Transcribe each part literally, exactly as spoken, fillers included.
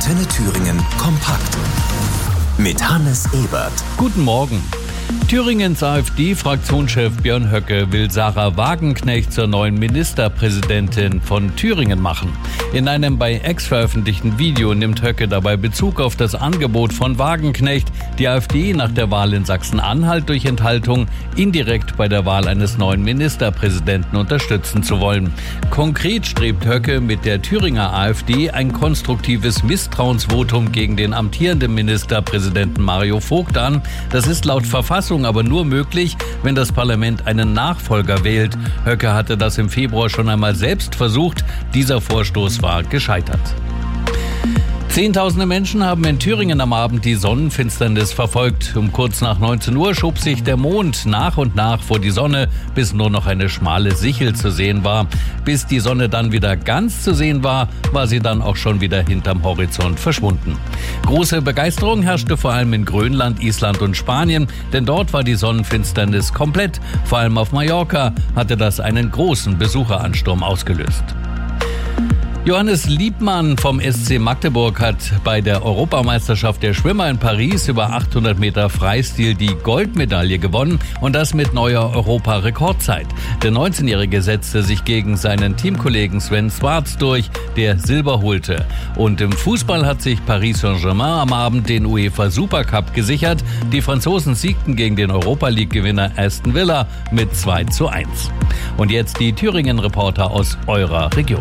Antenne Thüringen kompakt mit Hannes Ebert. Guten Morgen. Thüringens AfD-Fraktionschef Björn Höcke will Sarah Wagenknecht zur neuen Ministerpräsidentin von Thüringen machen. In einem bei X veröffentlichten Video nimmt Höcke dabei Bezug auf das Angebot von Wagenknecht, die AfD nach der Wahl in Sachsen-Anhalt durch Enthaltung indirekt bei der Wahl eines neuen Ministerpräsidenten unterstützen zu wollen. Konkret strebt Höcke mit der Thüringer AfD ein konstruktives Misstrauensvotum gegen den amtierenden Ministerpräsidenten Mario Vogt an. Das ist laut Verfassung aber nur möglich, wenn das Parlament einen Nachfolger wählt. Höcke hatte das im Februar schon einmal selbst versucht. Dieser Vorstoß war gescheitert. Zehntausende Menschen haben in Thüringen am Abend die Sonnenfinsternis verfolgt. Um kurz nach neunzehn Uhr schob sich der Mond nach und nach vor die Sonne, bis nur noch eine schmale Sichel zu sehen war. Bis die Sonne dann wieder ganz zu sehen war, war sie dann auch schon wieder hinterm Horizont verschwunden. Große Begeisterung herrschte vor allem in Grönland, Island und Spanien, denn dort war die Sonnenfinsternis komplett. Vor allem auf Mallorca hatte das einen großen Besucheransturm ausgelöst. Johannes Liebmann vom S C Magdeburg hat bei der Europameisterschaft der Schwimmer in Paris über achthundert Meter Freistil die Goldmedaille gewonnen und das mit neuer Europarekordzeit. Der neunzehnjährige setzte sich gegen seinen Teamkollegen Sven Schwarz durch, der Silber holte. Und im Fußball hat sich Paris Saint-Germain am Abend den UEFA Supercup gesichert. Die Franzosen siegten gegen den Europa-League-Gewinner Aston Villa mit zwei zu eins. Und jetzt die Thüringen-Reporter aus eurer Region.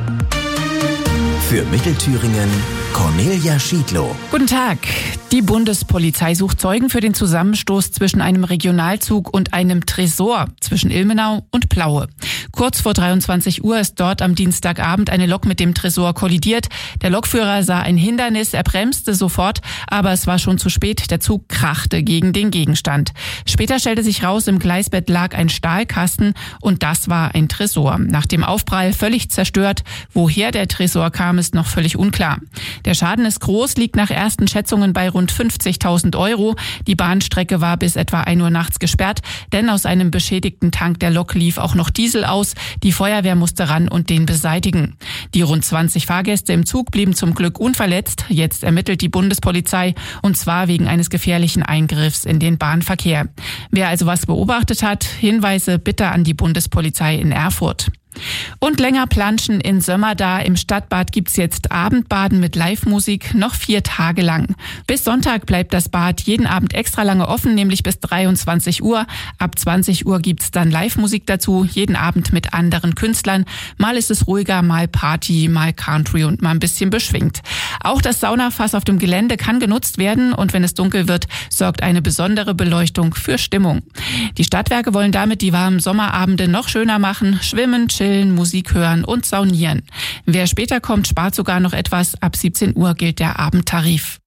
Für Mittelthüringen Cornelia Schiedlow. Guten Tag. Die Bundespolizei sucht Zeugen für den Zusammenstoß zwischen einem Regionalzug und einem Tresor zwischen Ilmenau und Plaue. Kurz vor dreiundzwanzig Uhr ist dort am Dienstagabend eine Lok mit dem Tresor kollidiert. Der Lokführer sah ein Hindernis, er bremste sofort, aber es war schon zu spät. Der Zug krachte gegen den Gegenstand. Später stellte sich raus, im Gleisbett lag ein Stahlkasten und das war ein Tresor. Nach dem Aufprall völlig zerstört. Woher der Tresor kam, ist noch völlig unklar. Der Schaden ist groß, liegt nach ersten Schätzungen bei rund fünfzigtausend Euro. Die Bahnstrecke war bis etwa ein Uhr nachts gesperrt, denn aus einem beschädigten Tank der Lok lief auch noch Diesel aus. Die Feuerwehr musste ran und den beseitigen. Die rund zwanzig Fahrgäste im Zug blieben zum Glück unverletzt. Jetzt ermittelt die Bundespolizei und zwar wegen eines gefährlichen Eingriffs in den Bahnverkehr. Wer also was beobachtet hat, Hinweise bitte an die Bundespolizei in Erfurt. Und länger planschen in Sömmerda. Im Stadtbad gibt's jetzt Abendbaden mit Live-Musik noch vier Tage lang. Bis Sonntag bleibt das Bad jeden Abend extra lange offen, nämlich bis dreiundzwanzig Uhr. Ab zwanzig Uhr gibt's dann Live-Musik dazu, jeden Abend mit anderen Künstlern. Mal ist es ruhiger, mal Party, mal Country und mal ein bisschen beschwingt. Auch das Saunafass auf dem Gelände kann genutzt werden und wenn es dunkel wird, sorgt eine besondere Beleuchtung für Stimmung. Die Stadtwerke wollen damit die warmen Sommerabende noch schöner machen, schwimmen, chillen, Musik hören und saunieren. Wer später kommt, spart sogar noch etwas. Ab siebzehn Uhr gilt der Abendtarif.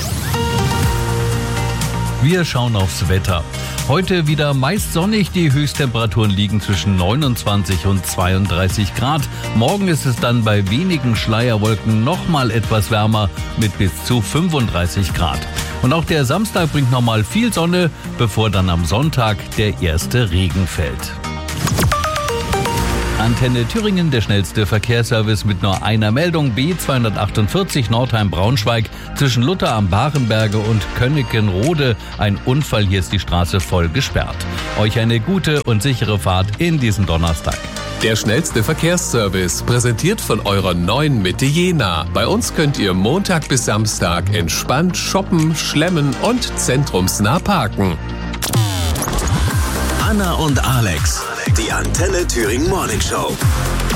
Wir schauen aufs Wetter. Heute wieder meist sonnig, die Höchsttemperaturen liegen zwischen neunundzwanzig und zweiunddreißig Grad. Morgen ist es dann bei wenigen Schleierwolken noch mal etwas wärmer mit bis zu fünfunddreißig Grad. Und auch der Samstag bringt noch mal viel Sonne, bevor dann am Sonntag der erste Regen fällt. Antenne Thüringen, der schnellste Verkehrsservice mit nur einer Meldung. B zweihundertachtundvierzig Nordheim-Braunschweig zwischen Luther am Barenberge und Königenrode. Ein Unfall, hier ist die Straße voll gesperrt. Euch eine gute und sichere Fahrt in diesen Donnerstag. Der schnellste Verkehrsservice, präsentiert von eurer neuen Mitte Jena. Bei uns könnt ihr Montag bis Samstag entspannt shoppen, schlemmen und zentrumsnah parken. Anna und Alex, die Antenne Thüringen Morning Show.